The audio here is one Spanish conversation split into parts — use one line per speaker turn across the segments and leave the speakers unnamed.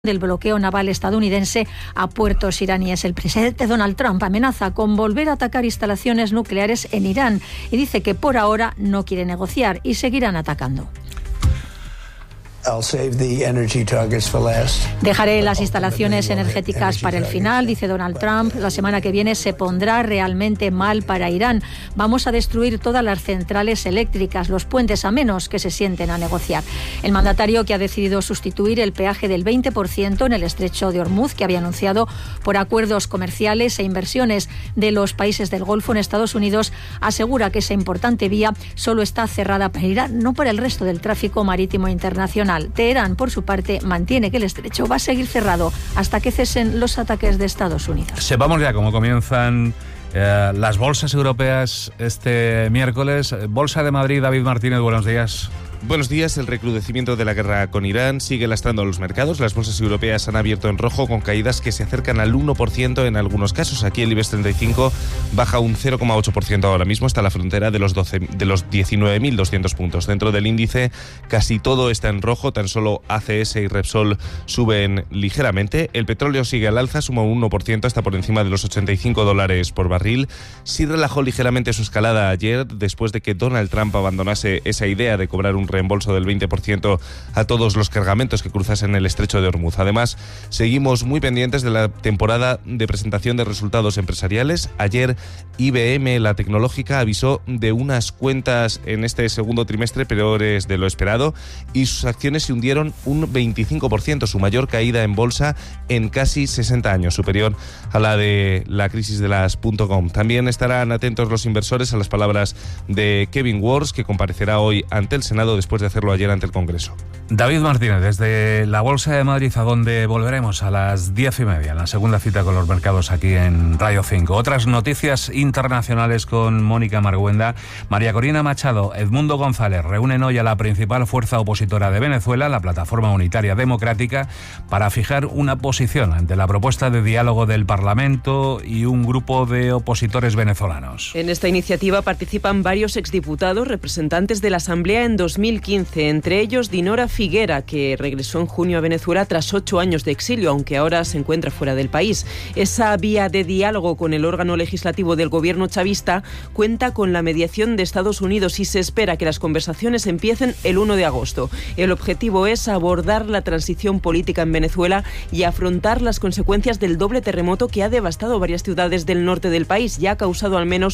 del bloqueo naval estadounidense a puertos iraníes. El presidente Donald Trump amenaza con volver a atacar instalaciones nucleares en Irán y dice que por ahora no quiere negociar y seguirán atacando. Dejaré las instalaciones energéticas para el final, dice Donald Trump. La semana que viene se pondrá realmente mal para Irán. Vamos a destruir todas las centrales eléctricas, los puentes, a menos que se sienten a negociar. El mandatario, que ha decidido sustituir el peaje del 20% en el estrecho de Hormuz, que había anunciado por acuerdos comerciales e inversiones de los países del Golfo en Estados Unidos, asegura que esa importante vía solo está cerrada para Irán, no para el resto del tráfico marítimo internacional. Teherán, por su parte, mantiene que el estrecho va a seguir cerrado hasta que cesen los ataques de Estados Unidos.
Sepamos ya cómo comienzan las bolsas europeas este miércoles. Bolsa de Madrid, David Martínez, buenos días.
Buenos días. El recrudecimiento de la guerra con Irán sigue lastrando a los mercados. Las bolsas europeas han abierto en rojo con caídas que se acercan al 1% en algunos casos. Aquí el IBEX 35 baja un 0,8% ahora mismo, hasta la frontera de los 19.200 puntos. Dentro del índice casi todo está en rojo, tan solo ACS y Repsol suben ligeramente. El petróleo sigue al alza, suma un 1%, hasta por encima de los $85 por barril. Sí relajó ligeramente su escalada ayer, después de que Donald Trump abandonase esa idea de cobrar un reembolso del 20% a todos los cargamentos que cruzasen el estrecho de Hormuz. Además, seguimos muy pendientes de la temporada de presentación de resultados empresariales. Ayer, IBM, la tecnológica, avisó de unas cuentas en este segundo trimestre peores de lo esperado y sus acciones se hundieron un 25%, su mayor caída en bolsa en casi 60 años, superior a la de la crisis de las .com. También estarán atentos los inversores a las palabras de Kevin Warsh, que comparecerá hoy ante el Senado después de hacerlo ayer ante el Congreso.
David Martínez, desde la Bolsa de Madrid, a donde volveremos a las 10:30, en la segunda cita con los mercados aquí en Radio 5. Otras noticias internacionales con Mónica Marguenda. María Corina Machado, Edmundo González reúnen hoy a la principal fuerza opositora de Venezuela, la Plataforma Unitaria Democrática, para fijar una posición ante la propuesta de diálogo del Parlamento y un grupo de opositores venezolanos.
En esta iniciativa participan varios exdiputados, representantes de la Asamblea en 2015, entre ellos Dinora Figuera, que regresó en junio a Venezuela tras 8 años de exilio, aunque ahora se encuentra fuera del país. Esa vía de diálogo con el órgano legislativo del gobierno chavista cuenta con la mediación de Estados Unidos y se espera que las conversaciones empiecen el 1 de agosto. El objetivo es abordar la transición política en Venezuela y afrontar las consecuencias del doble terremoto que ha devastado varias ciudades del norte del país y ha causado al menos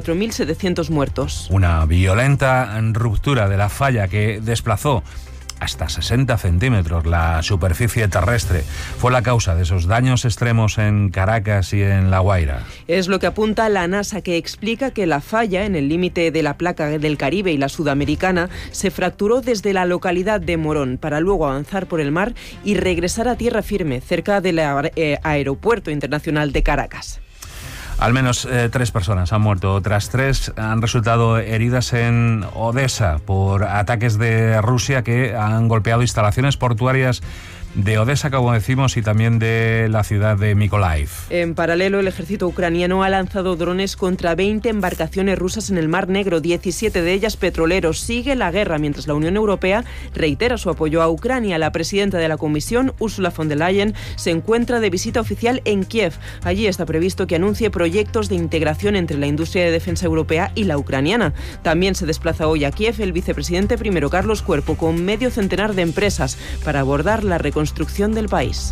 4.700 muertos.
Una violenta ruptura de la falla que desplazó hasta 60 centímetros la superficie terrestre fue la causa de esos daños extremos en Caracas y en La Guaira.
Es lo que apunta la NASA, que explica que la falla en el límite de la placa del Caribe y la sudamericana se fracturó desde la localidad de Morón para luego avanzar por el mar y regresar a tierra firme cerca del aeropuerto internacional de Caracas.
Al menos 3 personas han muerto, otras 3 han resultado heridas en Odessa por ataques de Rusia que han golpeado instalaciones portuarias de Odessa, como decimos, y también de la ciudad de Mykolaiv.
En paralelo, el ejército ucraniano ha lanzado drones contra 20 embarcaciones rusas en el Mar Negro, 17 de ellas petroleros. Sigue la guerra mientras la Unión Europea reitera su apoyo a Ucrania. La presidenta de la Comisión, Ursula von der Leyen, se encuentra de visita oficial en Kiev. Allí está previsto que anuncie proyectos de integración entre la industria de defensa europea y la ucraniana. También se desplaza hoy a Kiev el vicepresidente primero, Carlos Cuerpo, con medio centenar de empresas para abordar la reconstrucción del país.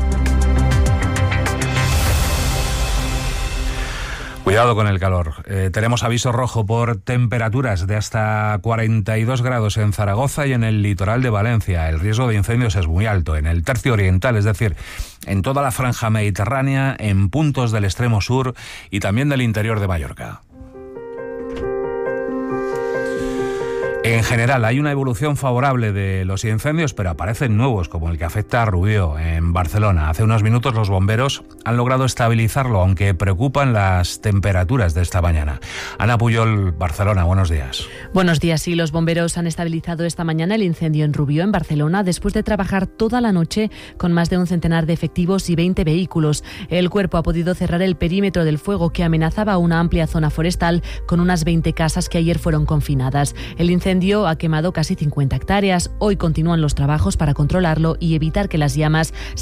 Cuidado con el calor. Tenemos aviso rojo por temperaturas de hasta 42 grados en Zaragoza y en el litoral de Valencia. El riesgo de incendios es muy alto en el tercio oriental, es decir, en toda la franja mediterránea, en puntos del extremo sur y también del interior de Mallorca. En general hay una evolución favorable de los incendios, pero aparecen nuevos, como el que afecta a Rubió, en Barcelona. Hace unos minutos los bomberos han logrado estabilizarlo, aunque preocupan las temperaturas de esta mañana. Ana Puyol, Barcelona, buenos días.
Buenos días, sí, los bomberos han estabilizado esta mañana el incendio en Rubió, en Barcelona, después de trabajar toda la noche con más de un centenar de efectivos y 20 vehículos. El cuerpo ha podido cerrar el perímetro del fuego que amenazaba una amplia zona forestal con unas 20 casas que ayer fueron confinadas. El incendio incendio ha quemado casi 50 hectáreas. Hoy continúan los trabajos para controlarlo y evitar que las llamas